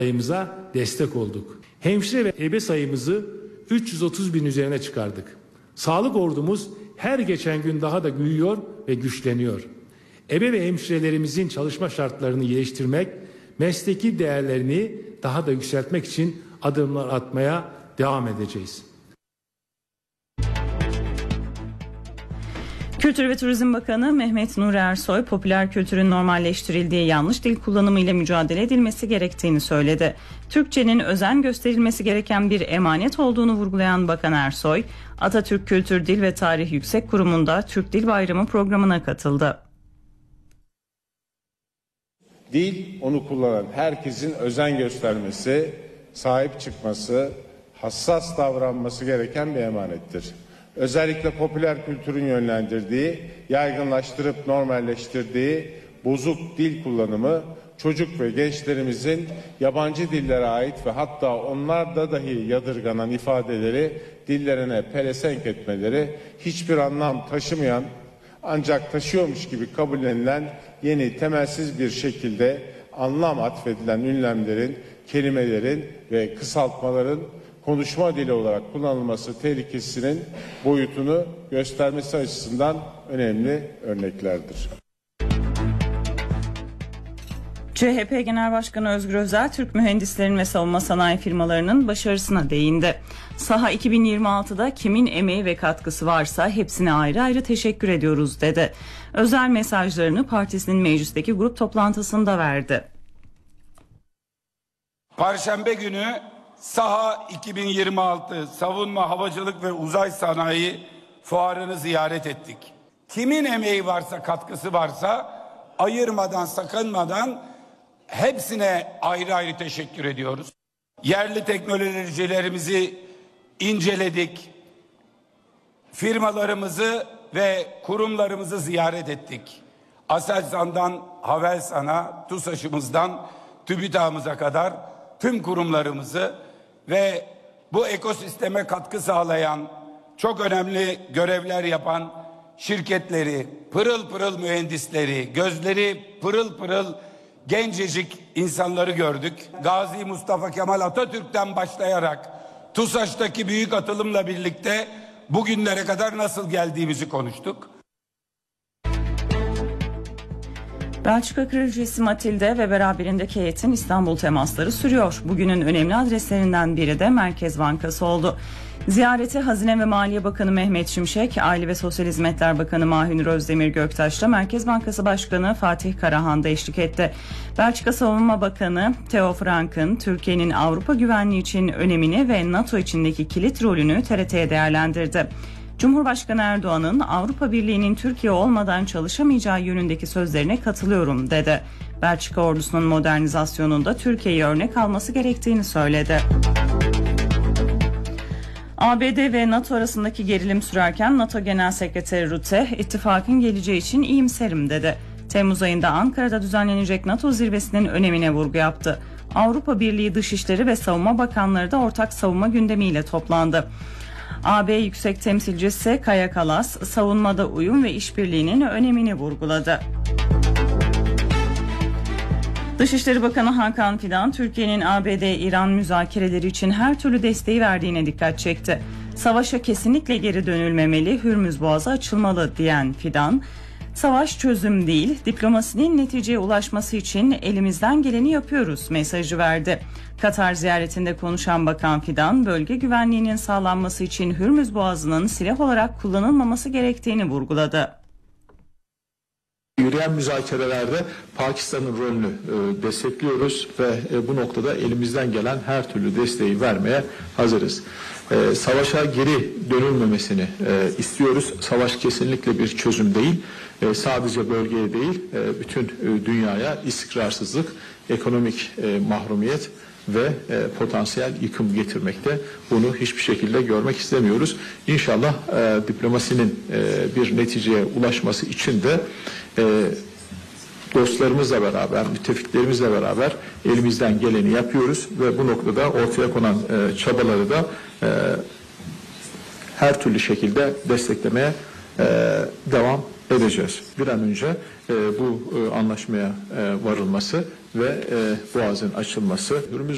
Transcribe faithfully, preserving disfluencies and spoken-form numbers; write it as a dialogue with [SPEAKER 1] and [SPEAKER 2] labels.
[SPEAKER 1] sayımıza destek olduk. Hemşire ve ebe sayımızı üç yüz otuz bin üzerine çıkardık. Sağlık ordumuz her geçen gün daha da büyüyor ve güçleniyor. Ebe ve hemşirelerimizin çalışma şartlarını iyileştirmek, mesleki değerlerini daha da yükseltmek için adımlar atmaya devam edeceğiz.
[SPEAKER 2] Kültür ve Turizm Bakanı Mehmet Nuri Ersoy, popüler kültürün normalleştirildiği yanlış dil kullanımıyla mücadele edilmesi gerektiğini söyledi. Türkçenin özen gösterilmesi gereken bir emanet olduğunu vurgulayan Bakan Ersoy, Atatürk Kültür, Dil ve Tarih Yüksek Kurumu'nda Türk Dil Bayramı programına katıldı.
[SPEAKER 3] Dil, onu kullanan herkesin özen göstermesi, sahip çıkması, hassas davranması gereken bir emanettir. Özellikle popüler kültürün yönlendirdiği, yaygınlaştırıp normalleştirdiği bozuk dil kullanımı, çocuk ve gençlerimizin yabancı dillere ait ve hatta onlarda dahi yadırganan ifadeleri dillerine pelesenk etmeleri, hiçbir anlam taşımayan ancak taşıyormuş gibi kabullenilen yeni temelsiz bir şekilde anlam atfedilen ünlemlerin, kelimelerin ve kısaltmaların konuşma dili olarak kullanılması tehlikesinin boyutunu göstermesi açısından önemli örneklerdir.
[SPEAKER 2] C H P Genel Başkanı Özgür Özel, Türk mühendislerin ve savunma sanayi firmalarının başarısına değindi. Saha iki bin yirmi altıda kimin emeği ve katkısı varsa hepsine ayrı ayrı teşekkür ediyoruz dedi. Özel mesajlarını partisinin meclisteki grup toplantısında verdi.
[SPEAKER 4] Perşembe günü Saha iki bin yirmi altı Savunma, Havacılık ve Uzay Sanayi Fuarı'nı ziyaret ettik. Kimin emeği varsa, katkısı varsa ayırmadan, sakınmadan hepsine ayrı ayrı teşekkür ediyoruz. Yerli teknolojilerimizi inceledik. Firmalarımızı ve kurumlarımızı ziyaret ettik. Aselsan'dan Havelsan'a, TUSAŞ'ımızdan TÜBİTAK'ımıza kadar tüm kurumlarımızı ve bu ekosisteme katkı sağlayan, çok önemli görevler yapan şirketleri, pırıl pırıl mühendisleri, gözleri pırıl pırıl gencecik insanları gördük. Gazi Mustafa Kemal Atatürk'ten başlayarak TUSAŞ'taki büyük atılımla birlikte bugünlere kadar nasıl geldiğimizi konuştuk.
[SPEAKER 2] Belçika Kraliçesi Matilde ve beraberindeki heyetin İstanbul temasları sürüyor. Bugünün önemli adreslerinden biri de Merkez Bankası oldu. Ziyareti Hazine ve Maliye Bakanı Mehmet Şimşek, Aile ve Sosyal Hizmetler Bakanı Mahir Özdemir Göktaş'la Merkez Bankası Başkanı Fatih Karahan da eşlik etti. Belçika Savunma Bakanı Theo Frank'ın Türkiye'nin Avrupa güvenliği için önemini ve NATO içindeki kilit rolünü T R T'ye değerlendirdi. Cumhurbaşkanı Erdoğan'ın Avrupa Birliği'nin Türkiye olmadan çalışamayacağı yönündeki sözlerine katılıyorum dedi. Belçika ordusunun modernizasyonunda Türkiye'yi örnek alması gerektiğini söyledi. A B D ve NATO arasındaki gerilim sürerken NATO Genel Sekreteri Rutte, ittifakın geleceği için iyimserim dedi. Temmuz ayında Ankara'da düzenlenecek NATO zirvesinin önemine vurgu yaptı. Avrupa Birliği Dışişleri ve Savunma Bakanları da ortak savunma gündemiyle toplandı. A B Yüksek Temsilcisi Kaja Kallas, savunmada uyum ve işbirliğinin önemini vurguladı. Dışişleri Bakanı Hakan Fidan, Türkiye'nin A B D-İran müzakereleri için her türlü desteği verdiğine dikkat çekti. Savaşa kesinlikle geri dönülmemeli, Hürmüz Boğazı açılmalı diyen Fidan, savaş çözüm değil, diplomasinin neticeye ulaşması için elimizden geleni yapıyoruz mesajı verdi. Katar ziyaretinde konuşan Bakan Fidan, bölge güvenliğinin sağlanması için Hürmüz Boğazı'nın silah olarak kullanılmaması gerektiğini vurguladı.
[SPEAKER 5] Yürüyen müzakerelerde Pakistan'ın rolünü e, destekliyoruz ve e, bu noktada elimizden gelen her türlü desteği vermeye hazırız. E, savaşa geri dönülmemesini e, istiyoruz. Savaş kesinlikle bir çözüm değil. E, sadece bölgeye değil, e, bütün e, dünyaya istikrarsızlık, ekonomik e, mahrumiyet ve e, potansiyel yıkım getirmekte. Bunu hiçbir şekilde görmek istemiyoruz. İnşallah e, diplomasinin e, bir neticeye ulaşması için de e, dostlarımızla beraber, müttefiklerimizle beraber elimizden geleni yapıyoruz ve bu noktada ortaya konan e, çabaları da e, her türlü şekilde desteklemeye e, devam edeceğiz. Bir an önce e, bu e, anlaşmaya e, varılması ve e, Boğaz'ın açılması.